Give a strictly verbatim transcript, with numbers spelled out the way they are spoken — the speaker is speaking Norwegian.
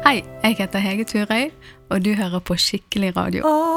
Hei, jeg heter Hege Turøy, og du hører på Skikkelig Radio.